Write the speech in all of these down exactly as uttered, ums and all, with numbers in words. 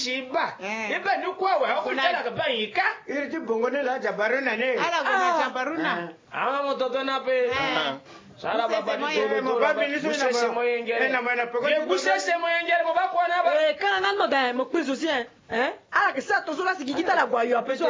shiba eba ni kwa wa okutala kabayika iri tibongone la jabaruna ne ala gona jabaruna ama mototo na pe sala baba ni mo babi ni so na mo yengere na mo na peko ye kusese mo yengere mo bakwa na ba eh kana nano da mo kwezo si hein ala ke sa to so la sikikita la gwa yo apeso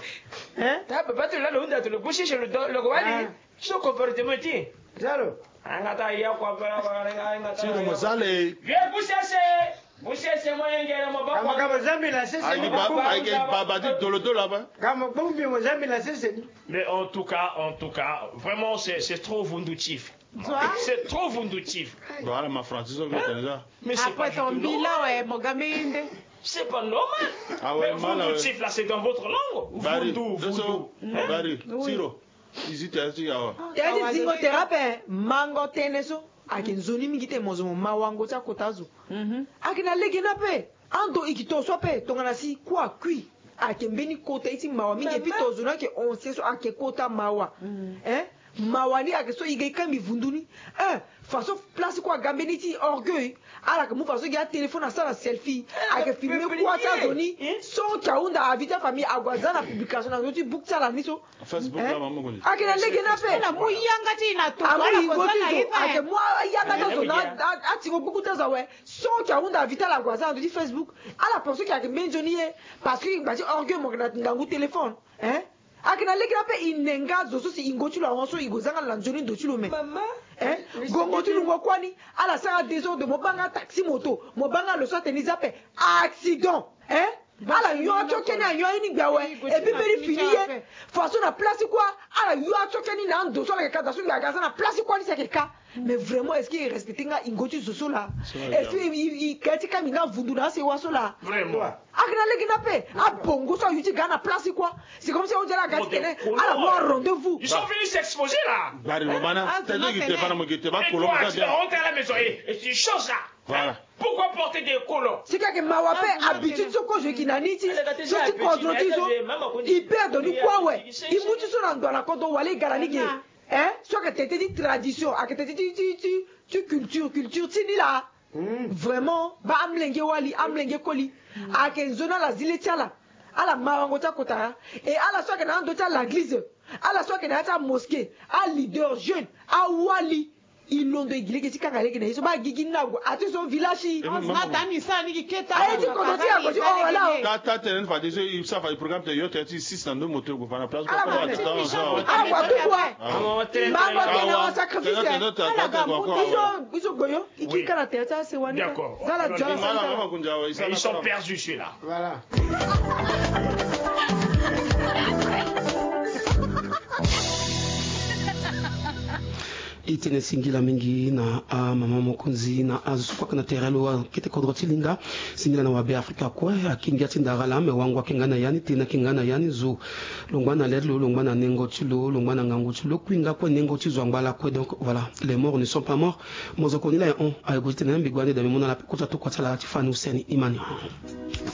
hein ta baba tu la lo nda tu le kusese le le gwali so comportement ti zalo angata ya kwa kwa angata sino mozale ye kusese kusese mo yengere mo bakwa kama zambi la sese ai baba ai baba di dolodo là-bas kama bombi mo zambi la sese mais en tout cas en tout cas vraiment c'est c'est trop vundoutif c'est trop vundoutif voilà ma française au Canada mais c'est pas ton bilan ouais mogaminde c'est pas normal ah ouais vundoutif là c'est dans votre langue vundou vundou bari siro izite azi yawa yazi zingo terape mango teneso akinzoni mingite mozo mawango cha kotazo mhm akina legena pe ando ikitoso pe tongana si kwa kui akembeni kota iti mawa mingi pitozo na ke onseso ake kota mawa eh mawani akeso igeka mivunduni eh façon place quoi gambeni ti orgueil ala que mu façon ya téléphone ça la selfie ake filmer quoi ta zoni son kaunda avita famille agwazana publication na zoti book ça la niso Facebook la maman ngoni akina legena pe na mu yanga ti na to ala ko sana ifa ake mu yanga ta zona ati ko buku ta zawe son kaunda avita la gwazana di Facebook ala personne qui ake menjoni parce que ba ti orgueil mo na ndangu téléphone hein akina legena pe inenga zoso si ingochu la honso igozanga la njoni ndochulo me mama eh gongo tulungo kwani ala sanga désordre mo banga taxi moto mo banga le soit tenisa pe accident eh ala yo choke na yo ni gbawe e bi beri finiye façon na place quoi ala yo choke ni na ndo so la ka dasu ga ga na place quoi ni c'est ka mais vraiment est-ce qu'il respecte nga ingochu zoso la est-ce qu'il il kati kamina vundu na se waso la vraiment akina legina pe a bongo so yuti gana place quoi c'est comme si on dirait gati tene ala mo rendez-vous ils sont venus s'exposer là bari romana t'as dit que tu pas mo gete ba et kolon toi ça tu rentres à la maison et c'est chose là voilà pourquoi porter des colons c'est que mawape habitude soko je kinaniti je ti contrôle il perd de nous quoi ouais il mutu so na ndona kodo wale garani ge hein so que t'étais dit tradition a que t'étais dit tu tu culture culture tini là vraiment ba amlenge wali amlenge koli a que zona la zile tiala ala mawango ta kota et ala so que na ndo ta l'église ala so que na ta mosquée a leader jeune a wali ilondo igile ke kanga leke na iso ba gigi nago ati so village na tani sa ni keta ay ti ko ti ago ti o wala o ta ta tenen fa déjà il ça fa le programme de yo thirty six dans deux motos go na place ko ala ko ta dans ça ala kwa tu kwa ah tele mango tena wa sacrifice ala ga iso iso goyo iki kana teta se wani d'accord zala jala sa ils sont perdus celui-là voilà itene singila mingi na a mama mokonzi na azusuka na terelo kete kodroti linga singila na wabe Afrika kwa akingia tindagala me wangu akingana yani tina kingana yani zu longwana ledlo longwana nengo tilo longwana ngango tilo kwinga kwa nengo tizo ngala kwa donc voilà les morts ne sont pas morts mozo konila on a egosite na mbigwane da mimona la kota to kwa tala tifani useni imani